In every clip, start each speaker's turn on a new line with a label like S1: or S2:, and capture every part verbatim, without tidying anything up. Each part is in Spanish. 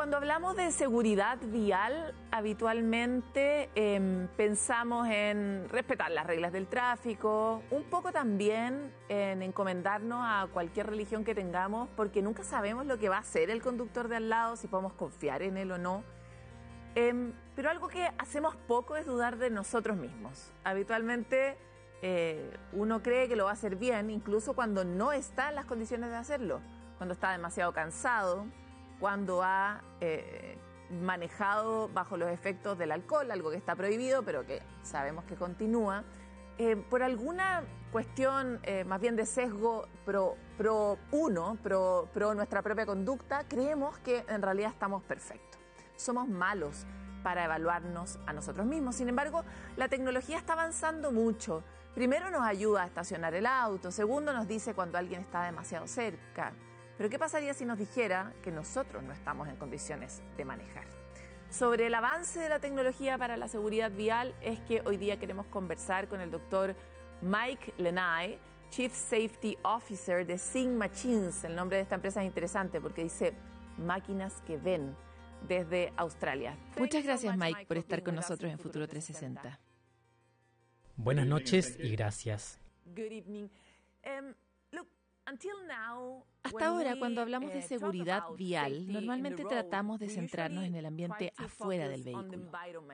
S1: Cuando hablamos de seguridad vial, habitualmente eh, pensamos en respetar las reglas del tráfico, un poco también en encomendarnos a cualquier religión que tengamos, porque nunca sabemos lo que va a hacer el conductor de al lado, si podemos confiar en él o no. Eh, pero algo que hacemos poco es dudar de nosotros mismos. Habitualmente eh, uno cree que lo va a hacer bien, incluso cuando no está en las condiciones de hacerlo, cuando está demasiado cansado, cuando ha eh, manejado bajo los efectos del alcohol, algo que está prohibido, pero que sabemos que continúa, eh, por alguna cuestión eh, más bien de sesgo pro, pro uno, pro, pro nuestra propia conducta, creemos que en realidad estamos perfectos. Somos malos para evaluarnos a nosotros mismos. Sin embargo, la tecnología está avanzando mucho. Primero nos ayuda a estacionar el auto, segundo nos dice cuando alguien está demasiado cerca. Pero ¿qué pasaría si nos dijera que nosotros no estamos en condiciones de manejar? Sobre el avance de la tecnología para la seguridad vial es que hoy día queremos conversar con el doctor Mike Lenay, Chief Safety Officer de Seeing Machines. El nombre de esta empresa es interesante porque dice máquinas que ven, desde Australia.
S2: Muchas gracias, Mike, por estar con nosotros en Futuro trescientos sesenta.
S3: Buenas noches y gracias.
S1: Good evening. Um, look, until now,
S2: Hasta ahora, cuando hablamos de seguridad vial, normalmente tratamos de centrarnos en el ambiente afuera del vehículo.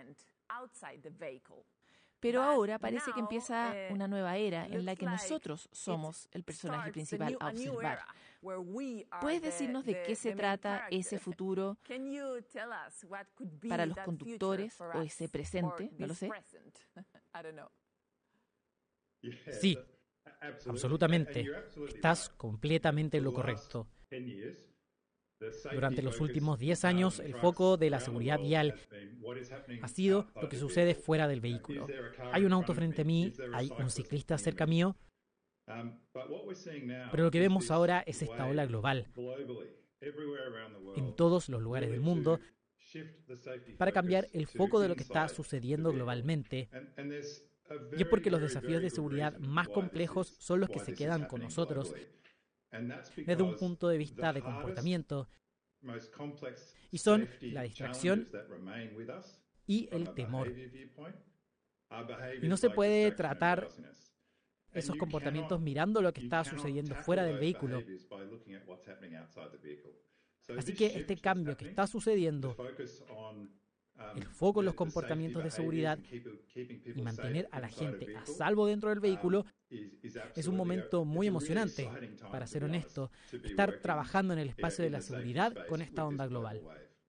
S2: Pero ahora parece que empieza una nueva era en la que nosotros somos el personaje principal a observar. ¿Puedes decirnos de qué se trata ese futuro para los conductores o ese presente? No lo sé.
S3: Sí, absolutamente. Estás completamente en lo correcto. Durante los últimos diez años, el foco de la seguridad vial ha sido lo que sucede fuera del vehículo. Hay un auto frente a mí, hay un ciclista cerca mío, pero lo que vemos ahora es esta ola global en todos los lugares del mundo para cambiar el foco de lo que está sucediendo globalmente. Y es porque los desafíos de seguridad más complejos son los que se quedan con nosotros desde un punto de vista de comportamiento, y son la distracción y el temor. Y no se puede tratar esos comportamientos mirando lo que está sucediendo fuera del vehículo. Así que este cambio que está sucediendo, el foco en los comportamientos de seguridad y mantener a la gente a salvo dentro del vehículo, es un momento muy emocionante, para ser honesto, estar trabajando en el espacio de la seguridad con esta onda global.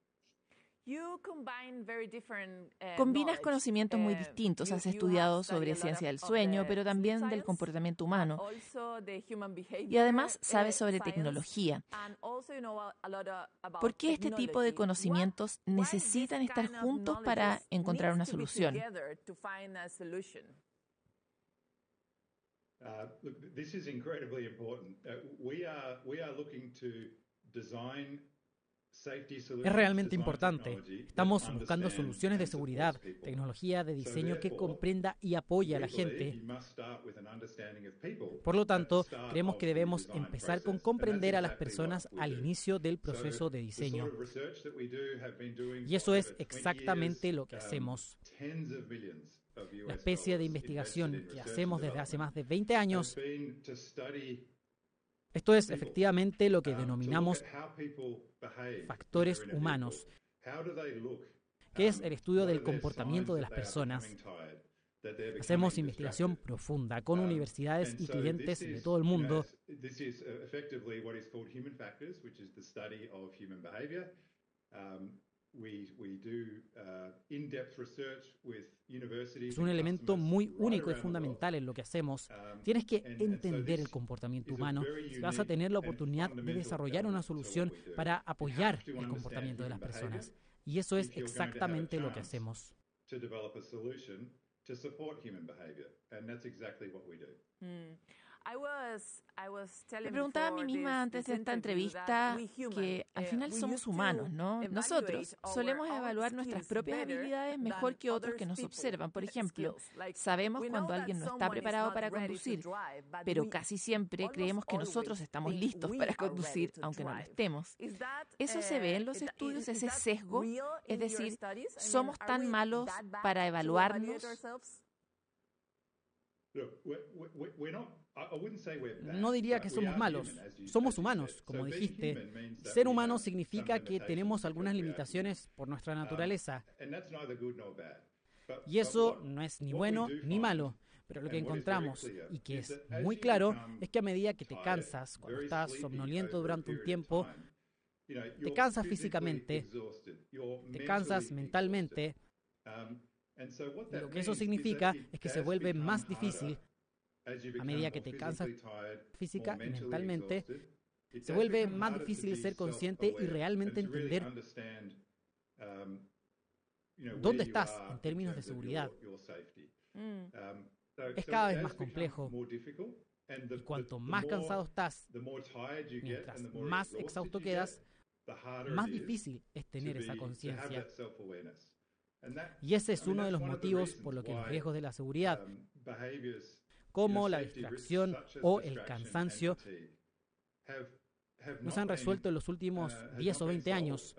S2: Combinas conocimientos muy distintos. Has estudiado sobre ciencia del sueño, pero también del comportamiento humano. Y además sabes sobre tecnología. ¿Por qué este tipo de conocimientos necesitan estar juntos para encontrar una solución?
S4: Uh, look, this is incredibly important. Uh, we are we are looking to design safety solutions.
S3: Es realmente importante. Estamos buscando soluciones de seguridad, tecnología de diseño que comprenda y apoye a la gente. Por lo tanto, creemos que debemos empezar con comprender a las personas al inicio del proceso de diseño. Y eso es exactamente lo que hacemos. La especie de investigación que hacemos desde hace más de veinte años, esto es efectivamente lo que denominamos factores humanos, que es el estudio del comportamiento de las personas. Hacemos investigación profunda con universidades y clientes de todo el mundo. Es un elemento muy único y fundamental en lo que hacemos. Tienes que entender el comportamiento humano si vas a tener la oportunidad de desarrollar una solución para apoyar el comportamiento de las personas. Y eso es exactamente lo que hacemos.
S1: Mm.
S2: Me preguntaba a mí misma antes de esta entrevista que al final somos humanos, ¿no? Nosotros solemos evaluar nuestras propias habilidades mejor que otros que nos observan. Por ejemplo, sabemos cuando alguien no está preparado para conducir, pero casi siempre creemos que nosotros estamos listos para conducir, aunque no lo estemos. ¿Eso se ve en los estudios, ese sesgo? Es decir, ¿somos tan malos para evaluarnos?
S3: No diría que somos malos, somos humanos, como dijiste. Ser humano significa que tenemos algunas limitaciones por nuestra naturaleza. Y eso no es ni bueno ni malo. Pero lo que encontramos, y que es muy claro, es que a medida que te cansas, cuando estás somnoliento durante un tiempo, te cansas físicamente, te cansas mentalmente. Lo que eso significa es que se vuelve más difícil. A medida que te cansas física y mentalmente, se vuelve más difícil ser consciente y realmente entender dónde estás en términos de seguridad. Es cada vez más complejo. Y cuanto más cansado estás, mientras más exhausto quedas, más difícil es tener esa conciencia. Y ese es uno de los motivos por los que los riesgos de la seguridad, como la distracción o el cansancio, no se han resuelto en los últimos diez o veinte años,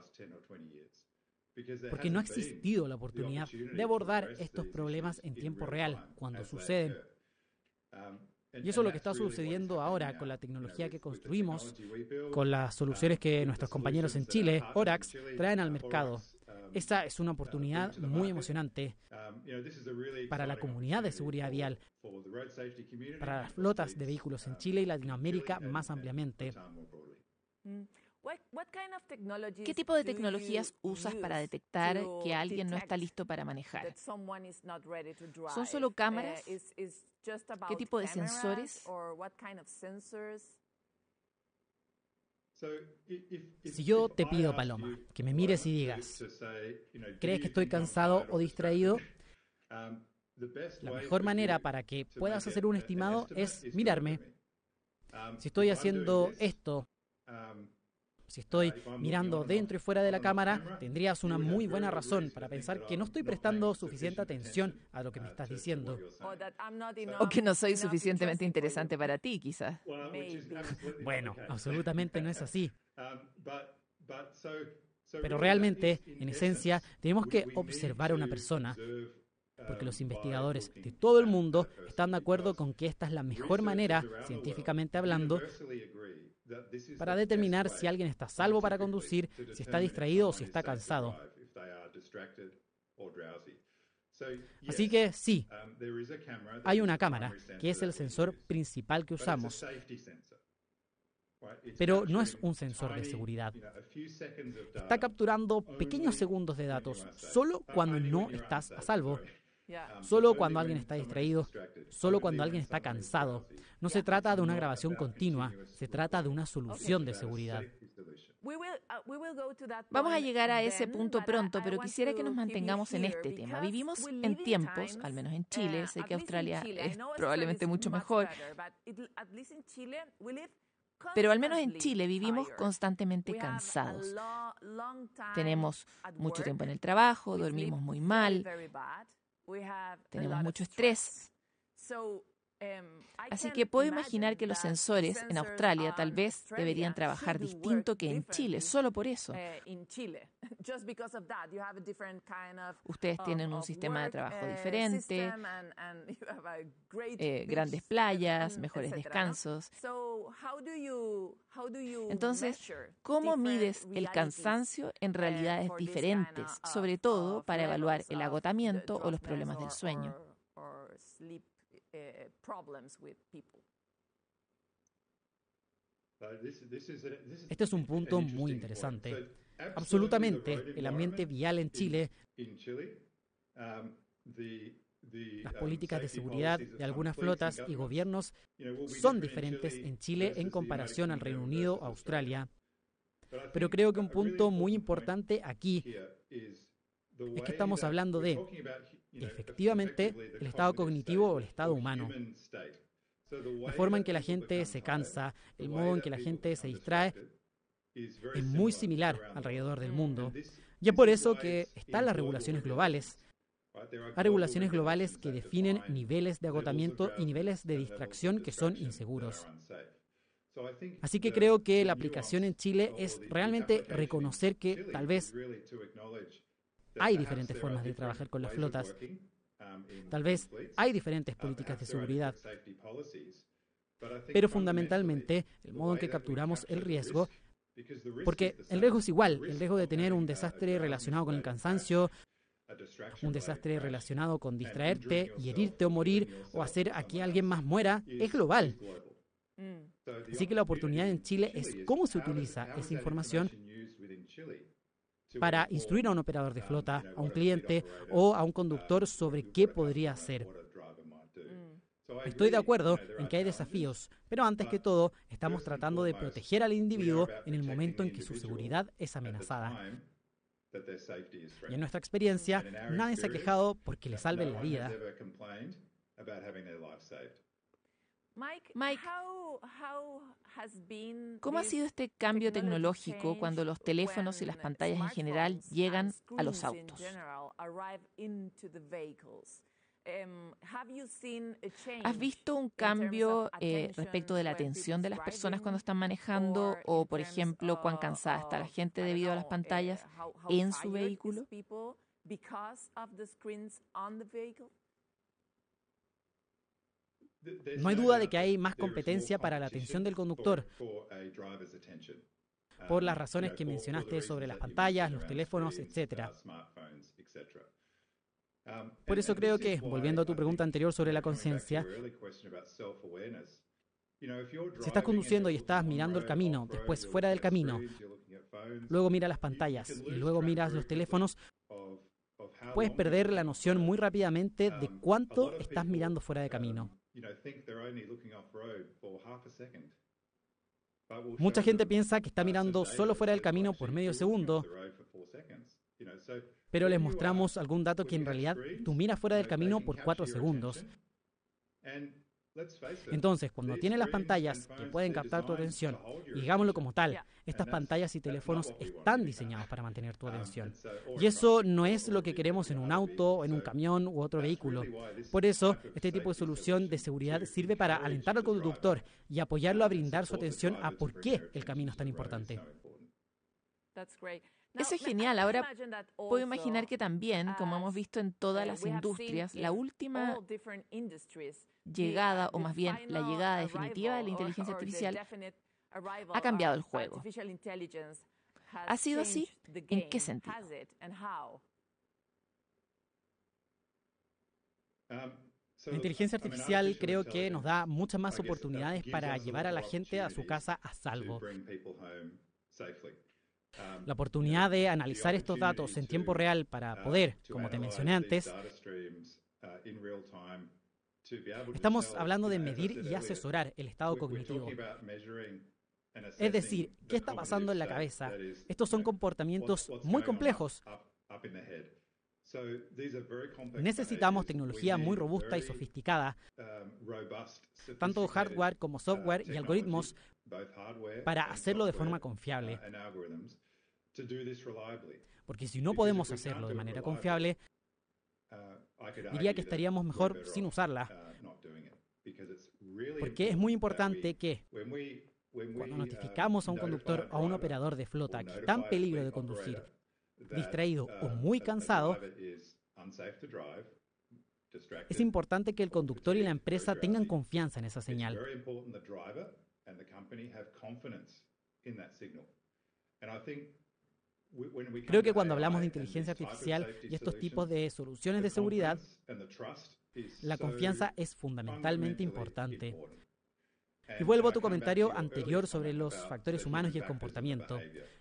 S3: porque no ha existido la oportunidad de abordar estos problemas en tiempo real cuando suceden. Y eso es lo que está sucediendo ahora con la tecnología que construimos, con las soluciones que nuestros compañeros en Chile, Orax, traen al mercado. Esta es una oportunidad muy emocionante para la comunidad de seguridad vial, para las flotas de vehículos en Chile y Latinoamérica más ampliamente.
S2: ¿Qué tipo de tecnologías usas para detectar que alguien no está listo para manejar? ¿Son solo cámaras? ¿Qué tipo de sensores?
S3: Si yo te pido, Paloma, que me mires y digas, ¿crees que estoy cansado o distraído? La mejor manera para que puedas hacer un estimado es mirarme. Si estoy haciendo esto, si estoy mirando dentro y fuera de la cámara, tendrías una muy buena razón para pensar que no estoy prestando suficiente atención a lo que me estás diciendo.
S2: O que no soy suficientemente interesante para ti, quizás.
S3: Bueno, absolutamente no es así. Pero realmente, en esencia, tenemos que observar a una persona, porque los investigadores de todo el mundo están de acuerdo con que esta es la mejor manera, científicamente hablando, para determinar si alguien está a salvo para conducir, si está distraído o si está cansado. Así que sí, hay una cámara, que es el sensor principal que usamos, pero no es un sensor de seguridad. Está capturando pequeños segundos de datos, solo cuando no estás a salvo. Solo cuando alguien está distraído, solo cuando alguien está cansado. No se trata de una grabación continua, se trata de una solución de seguridad.
S2: Vamos a llegar a ese punto pronto, pero quisiera que nos mantengamos en este tema. Vivimos en tiempos, al menos en Chile, sé que Australia es probablemente mucho mejor, pero al menos en Chile vivimos constantemente cansados. Tenemos mucho tiempo en el trabajo, dormimos muy mal, tenemos mucho estrés. Así que puedo imaginar que los sensores en Australia tal vez deberían trabajar distinto que en Chile, solo por eso. Ustedes tienen un sistema de trabajo diferente, eh, grandes playas, mejores descansos. Entonces, ¿cómo mides el cansancio en realidades diferentes, sobre todo para evaluar el agotamiento o los problemas del sueño?
S3: Este es un punto muy interesante. Absolutamente, el ambiente vial en Chile, las políticas de seguridad de algunas flotas y gobiernos son diferentes en Chile en comparación al Reino Unido o Australia. Pero creo que un punto muy importante aquí es que estamos hablando de, efectivamente, el estado cognitivo o el estado humano. La forma en que la gente se cansa, el modo en que la gente se distrae, es muy similar alrededor del mundo. Y es por eso que están las regulaciones globales. Hay regulaciones globales que definen niveles de agotamiento y niveles de distracción que son inseguros. Así que creo que la aplicación en Chile es realmente reconocer que tal vez hay diferentes formas de trabajar con las flotas, tal vez hay diferentes políticas de seguridad, pero fundamentalmente el modo en que capturamos el riesgo, porque el riesgo es igual, el riesgo de tener un desastre relacionado con el cansancio, un desastre relacionado con distraerte y herirte o morir o hacer a que alguien más muera, es global. Así que la oportunidad en Chile es cómo se utiliza esa información para instruir a un operador de flota, a un cliente o a un conductor sobre qué podría hacer. Estoy de acuerdo en que hay desafíos, pero antes que todo estamos tratando de proteger al individuo en el momento en que su seguridad es amenazada. Y en nuestra experiencia, nadie se ha quejado porque le salven la vida.
S2: Mike, ¿cómo ha sido este cambio tecnológico cuando los teléfonos y las pantallas en general llegan a los autos? ¿Has visto un cambio eh, respecto de la atención de las personas cuando están manejando o, por ejemplo, cuán cansada está la gente debido a las pantallas en su vehículo?
S3: No hay duda de que hay más competencia para la atención del conductor, por las razones que mencionaste sobre las pantallas, los teléfonos, etcétera. Por eso creo que, volviendo a tu pregunta anterior sobre la conciencia, si estás conduciendo y estás mirando el camino, después fuera del camino, luego miras las pantallas y luego miras los teléfonos, puedes perder la noción muy rápidamente de cuánto estás mirando fuera de camino. Mucha gente piensa que está mirando solo fuera del camino por medio segundo, pero les mostramos algún dato que en realidad tú miras fuera del camino por cuatro segundos. Entonces, cuando tienes las pantallas que pueden captar tu atención, y digámoslo como tal, estas pantallas y teléfonos están diseñados para mantener tu atención. Y eso no es lo que queremos en un auto, en un camión u otro vehículo. Por eso, este tipo de solución de seguridad sirve para alentar al conductor y apoyarlo a brindar su atención a por qué el camino es tan importante.
S2: Eso es genial. Ahora puedo imaginar que también, como hemos visto en todas las industrias, la última llegada, o más bien la llegada definitiva de la inteligencia artificial, ha cambiado el juego. ¿Ha sido así? ¿En qué sentido?
S3: La inteligencia artificial creo que nos da muchas más oportunidades para llevar a la gente a su casa a salvo. La oportunidad de analizar estos datos en tiempo real para poder, como te mencioné antes, estamos hablando de medir y asesorar el estado cognitivo. Es decir, ¿qué está pasando en la cabeza? Estos son comportamientos muy complejos. Necesitamos tecnología muy robusta y sofisticada, tanto hardware como software y algoritmos, para hacerlo de forma confiable. Porque si no podemos hacerlo de manera confiable, diría que estaríamos mejor sin usarla. Porque es muy importante que cuando notificamos a un conductor o a un operador de flota que está en peligro de conducir, distraído o muy cansado, es importante que el conductor y la empresa tengan confianza en esa señal. Creo que cuando hablamos de inteligencia artificial y estos tipos de soluciones de seguridad, la confianza es fundamentalmente importante. Y vuelvo a tu comentario anterior sobre los factores humanos y el comportamiento.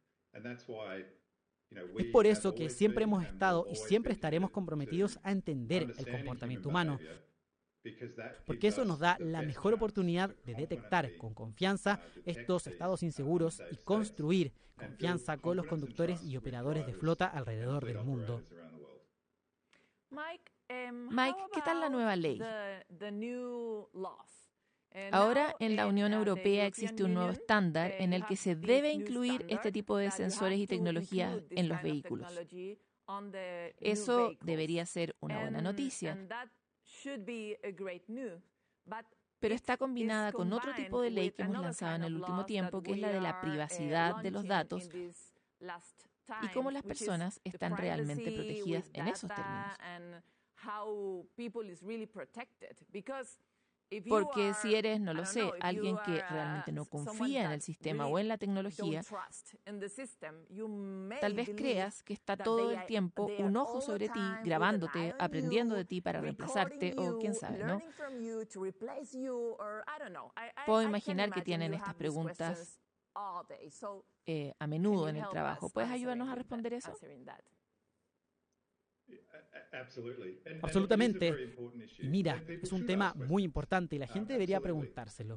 S3: Es por eso que siempre hemos estado y siempre estaremos comprometidos a entender el comportamiento humano, porque eso nos da la mejor oportunidad de detectar con confianza estos estados inseguros y construir confianza con los conductores y operadores de flota alrededor del mundo.
S2: Mike, ¿qué tal la nueva ley? Ahora, en la Unión Europea existe un nuevo estándar en el que se debe incluir este tipo de sensores y tecnologías en los vehículos. Eso debería ser una buena noticia, pero está combinada con otro tipo de ley que hemos lanzado en el último tiempo, que es la de la privacidad de los datos y cómo las personas están realmente protegidas en esos términos. Porque si eres, no lo sé, alguien que realmente no confía en el sistema o en la tecnología, tal vez creas que está todo el tiempo un ojo sobre ti, grabándote, aprendiendo de ti para reemplazarte o quién sabe, ¿no? Puedo imaginar que tienen estas preguntas eh, a menudo en el trabajo. ¿Puedes ayudarnos a responder eso?
S3: Absolutamente. Y mira, es un tema muy importante y la gente debería preguntárselo.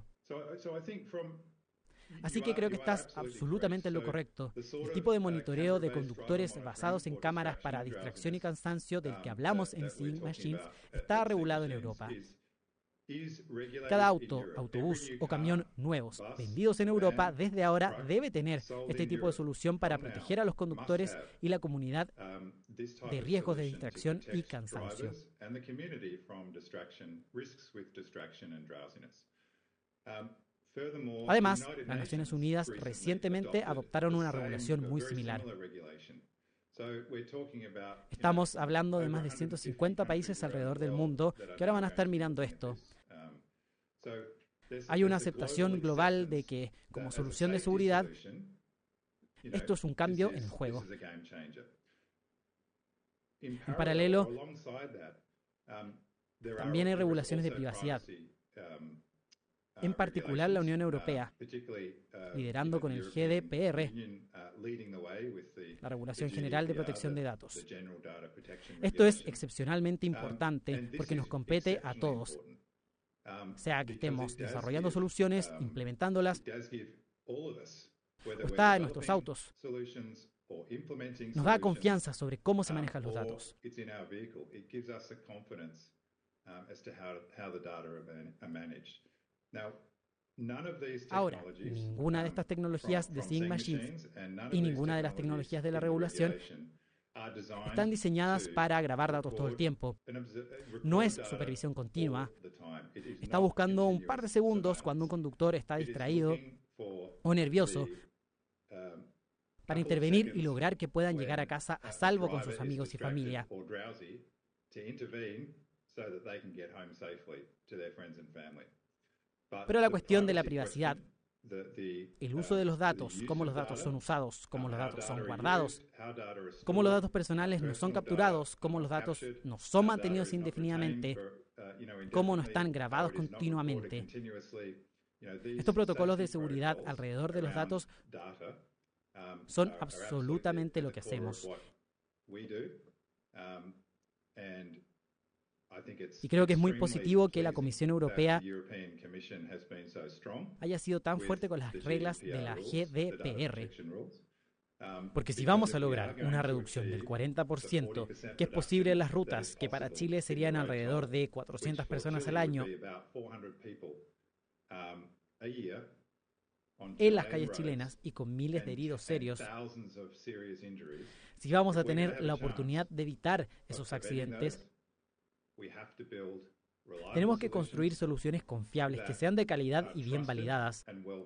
S3: Así que creo que estás absolutamente en lo correcto. El tipo de monitoreo de conductores basados en cámaras para distracción y cansancio del que hablamos en Seeing Machines está regulado en Europa. Cada auto, autobús o camión nuevos vendidos en Europa desde ahora debe tener este tipo de solución para proteger a los conductores y la comunidad de riesgos de distracción y cansancio. Además, las Naciones Unidas recientemente adoptaron una regulación muy similar. Estamos hablando de más de ciento cincuenta países alrededor del mundo que ahora van a estar mirando esto. Hay una aceptación global de que, como solución de seguridad, esto es un cambio en el juego. En paralelo, también hay regulaciones de privacidad. En particular, la Unión Europea, liderando con el G D P R, la Regulación General de Protección de Datos. Esto es excepcionalmente importante porque nos compete a todos, sea que estemos desarrollando soluciones, implementándolas, o está en nuestros autos. Nos da confianza sobre cómo se manejan los datos. Ahora, ninguna de estas tecnologías de Seeing Machines y ninguna de las tecnologías de la regulación están diseñadas para grabar datos todo el tiempo. No es supervisión continua. Está buscando un par de segundos cuando un conductor está distraído o nervioso para intervenir y lograr que puedan llegar a casa a salvo con sus amigos y familia. Pero la cuestión de la privacidad, el uso de los datos, cómo los datos son usados, cómo los datos son guardados, cómo los datos personales no son capturados, cómo los datos no son mantenidos indefinidamente, cómo no están grabados continuamente. Estos protocolos de seguridad alrededor de los datos son absolutamente lo que hacemos. Y creo que es muy positivo que la Comisión Europea haya sido tan fuerte con las reglas de la G D P R. Porque si vamos a lograr una reducción del cuarenta por ciento, que es posible en las rutas, que para Chile serían alrededor de cuatrocientas personas al año, en las calles chilenas y con miles de heridos serios, si vamos a tener la oportunidad de evitar esos accidentes, tenemos que construir soluciones confiables que sean de calidad y bien validadas.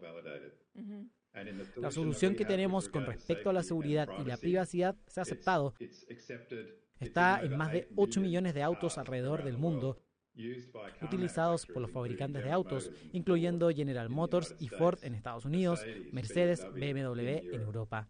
S3: La solución que tenemos con respecto a la seguridad y la privacidad se ha aceptado. Está en más de ocho millones de autos alrededor del mundo, utilizados por los fabricantes de autos, incluyendo General Motors y Ford en Estados Unidos, Mercedes, B M W en Europa.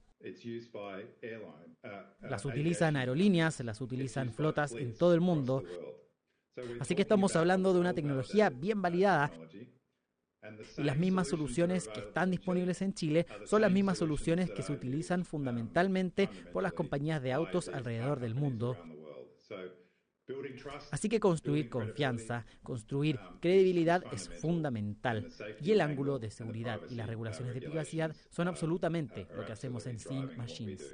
S3: Las utilizan aerolíneas, las utilizan flotas en todo el mundo. Así que estamos hablando de una tecnología bien validada y las mismas soluciones que están disponibles en Chile son las mismas soluciones que se utilizan fundamentalmente por las compañías de autos alrededor del mundo. Así que construir confianza, construir credibilidad es fundamental y el ángulo de seguridad y las regulaciones de privacidad son absolutamente lo que hacemos en Seeing Machines.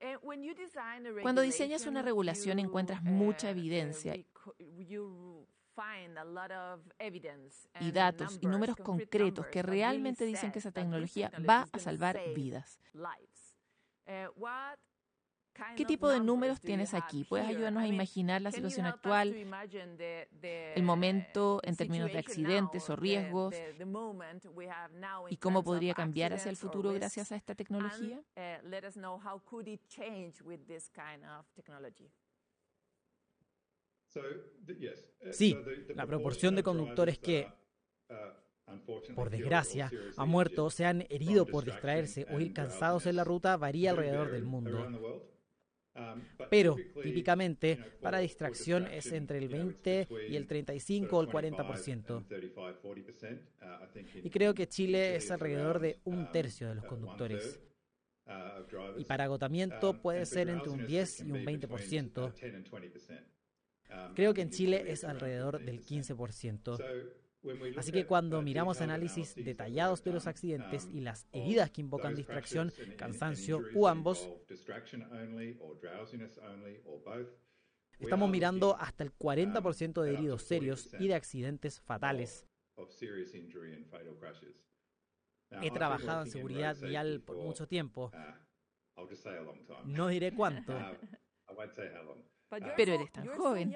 S2: Cuando diseñas una regulación encuentras mucha evidencia y datos y números concretos que realmente dicen que esa tecnología va a salvar vidas. ¿Qué tipo de números tienes aquí? ¿Puedes ayudarnos a imaginar la situación actual, el momento en términos de accidentes o riesgos, y cómo podría cambiar hacia el futuro gracias a esta tecnología?
S3: Sí, la proporción de conductores que, por desgracia, han muerto, se han herido por distraerse o ir cansados en la ruta varía alrededor del mundo. Pero, típicamente, para distracción es entre el veinte y el treinta y cinco o el cuarenta por ciento. Y creo que Chile es alrededor de un tercio de los conductores. Y para agotamiento puede ser entre un diez y un veinte por ciento. Creo que en Chile es alrededor del quince por ciento. Así que cuando miramos análisis detallados de los accidentes y las heridas que invocan distracción, cansancio u ambos, estamos mirando hasta el cuarenta por ciento de heridos serios y de accidentes fatales. He trabajado en seguridad vial por mucho tiempo. No diré cuánto.
S2: Pero eres tan joven.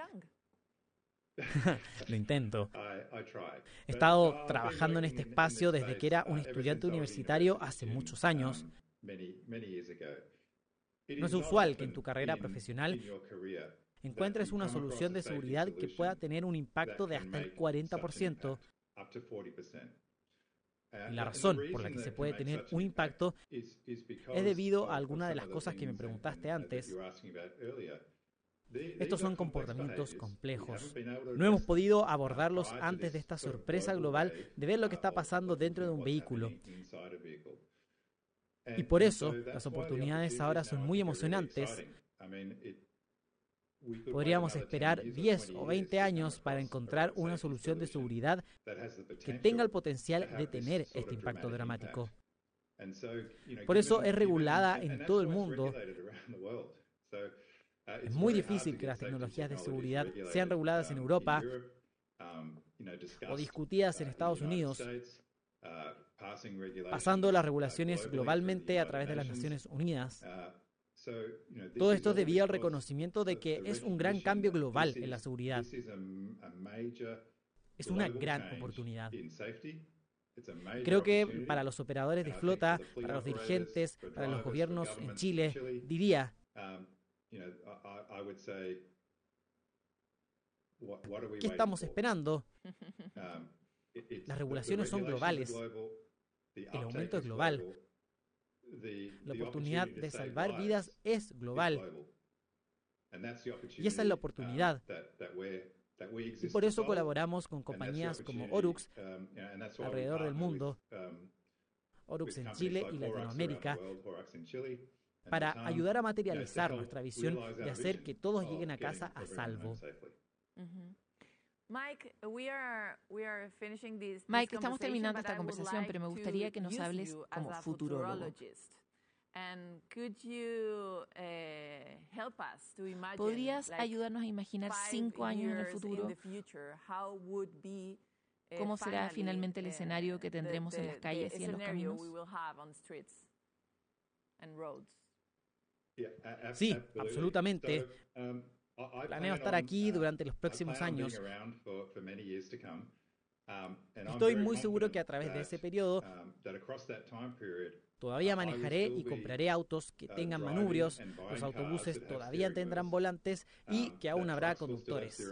S3: Lo intento. He estado trabajando en este espacio desde que era un estudiante universitario hace muchos años. No es usual que en tu carrera profesional encuentres una solución de seguridad que pueda tener un impacto de hasta el cuarenta por ciento. Y la razón por la que se puede tener un impacto es debido a alguna de las cosas que me preguntaste antes. Estos son comportamientos complejos. No hemos podido abordarlos antes de esta sorpresa global de ver lo que está pasando dentro de un vehículo. Y por eso, las oportunidades ahora son muy emocionantes. Podríamos esperar diez o veinte años para encontrar una solución de seguridad que tenga el potencial de tener este impacto dramático. Por eso es regulada en todo el mundo. Es muy difícil que las tecnologías de seguridad sean reguladas en Europa o discutidas en Estados Unidos, pasando las regulaciones globalmente a través de las Naciones Unidas. Todo esto es debido al reconocimiento de que es un gran cambio global en la seguridad. Es una gran oportunidad. Creo que para los operadores de flota, para los dirigentes, para los gobiernos en Chile, diría: ¿qué estamos esperando? Las regulaciones son globales. El aumento es global. La oportunidad de salvar vidas es global. Y esa es la oportunidad. Y por eso colaboramos con compañías como Oryx alrededor del mundo, Oryx en Chile y Latinoamérica, para ayudar a materializar nuestra visión de hacer que todos lleguen a casa a salvo.
S2: Mike, Mike, estamos terminando esta conversación, pero me gustaría que nos hables como futurólogo. ¿Podrías ayudarnos a imaginar cinco años en el futuro? ¿Cómo será finalmente el escenario que tendremos en las calles y en los caminos?
S3: Sí, absolutamente. Planeo estar aquí durante los próximos años. Estoy muy seguro que a través de ese periodo todavía manejaré y compraré autos que tengan manubrios, los autobuses todavía tendrán volantes y que aún habrá conductores.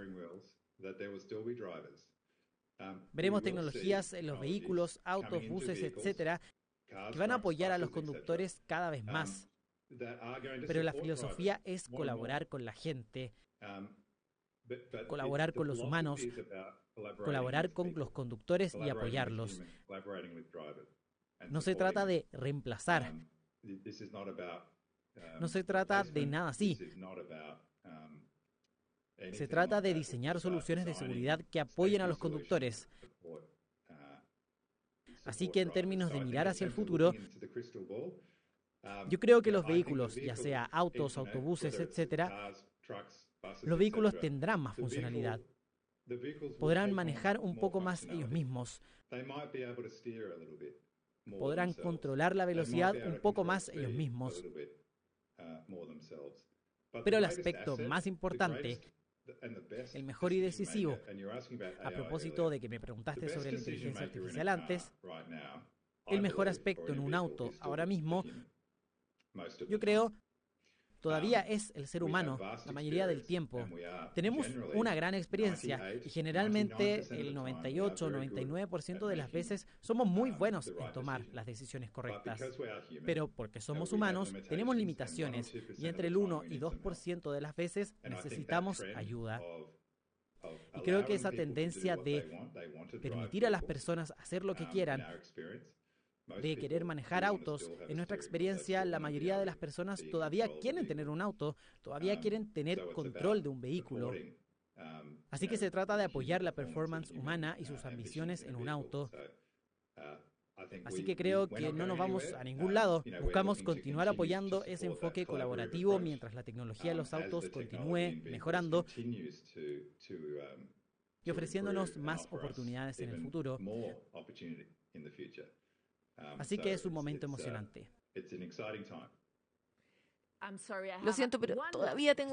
S3: Veremos tecnologías en los vehículos, autos, buses, etcétera, que van a apoyar a los conductores cada vez más. Pero la filosofía es colaborar con la gente, colaborar con los humanos, colaborar con los conductores y apoyarlos. No se trata de reemplazar. No se trata de nada así. Se trata de diseñar soluciones de seguridad que apoyen a los conductores. Así que en términos de mirar hacia el futuro, yo creo que los vehículos, ya sea autos, autobuses, etcétera, los vehículos tendrán más funcionalidad. podrán manejar un poco más ellos mismos, podrán controlar la velocidad un poco más ellos mismos. Pero el aspecto más importante, el mejor y decisivo, a propósito de que me preguntaste sobre la inteligencia artificial antes, el mejor aspecto en un auto ahora mismo, yo creo, todavía es el ser humano, la mayoría del tiempo. Tenemos una gran experiencia y generalmente el noventa y ocho o noventa y nueve por ciento de las veces somos muy buenos en tomar las decisiones correctas. Pero porque somos humanos, tenemos limitaciones y entre el uno y dos por ciento de las veces necesitamos ayuda. Y creo que esa tendencia de permitir a las personas hacer lo que quieran, de querer manejar autos, en nuestra experiencia, la mayoría de las personas todavía quieren tener un auto, todavía quieren tener control de un vehículo. Así que se trata de apoyar la performance humana y sus ambiciones en un auto. Así que creo que no nos vamos a ningún lado. Buscamos continuar apoyando ese enfoque colaborativo mientras la tecnología de los autos continúe mejorando y ofreciéndonos más oportunidades en el futuro. Así que es un momento emocionante.
S2: Lo siento, pero todavía tengo